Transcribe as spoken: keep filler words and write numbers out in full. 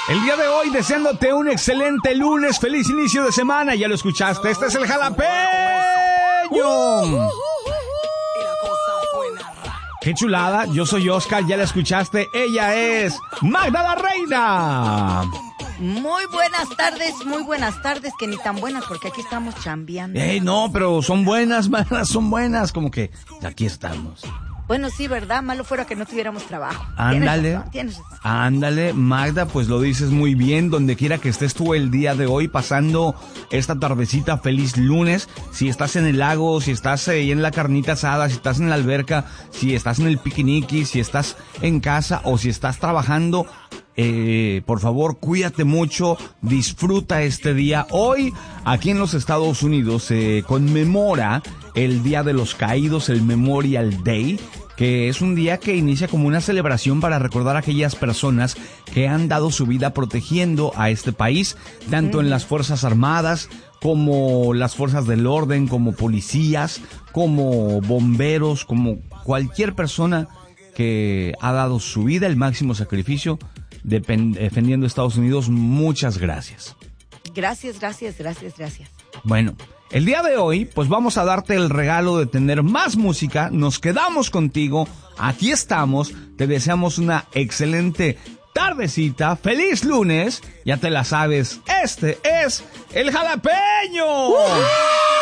El día de hoy deseándote un excelente lunes, feliz inicio de semana. Ya lo escuchaste, este es el Jalapeño. Qué chulada, yo soy Oscar, ya la escuchaste. Ella es Magda la Reina. Muy buenas tardes, muy buenas tardes, que ni tan buenas porque aquí estamos chambeando. Ey, no, pero son buenas, manas, son buenas, como que aquí estamos. Bueno, sí, ¿verdad? Malo fuera que no tuviéramos trabajo. Ándale, Tienes razón, tienes razón. ándale, Magda, pues lo dices muy bien, donde quiera que estés tú el día de hoy, pasando esta tardecita, feliz lunes. Si estás en el lago, si estás ahí en la carnita asada, si estás en la alberca, si estás en el piquiniqui, si estás en casa o si estás trabajando, eh, por favor, cuídate mucho, disfruta este día. Hoy, aquí en los Estados Unidos, se conmemora el Día de los Caídos, el Memorial Day, que es un día que inicia como una celebración para recordar a aquellas personas que han dado su vida protegiendo a este país, tanto en las Fuerzas Armadas, como las Fuerzas del Orden, como policías, como bomberos, como cualquier persona que ha dado su vida, el máximo sacrificio, defendiendo a Estados Unidos. Muchas gracias. Gracias, gracias, gracias, gracias. Bueno, el día de hoy, pues vamos a darte el regalo de tener más música. Nos quedamos contigo. Aquí estamos. Te deseamos una excelente tardecita. ¡Feliz lunes! Ya te la sabes. Este es el Jalapeño. ¡Uh-huh!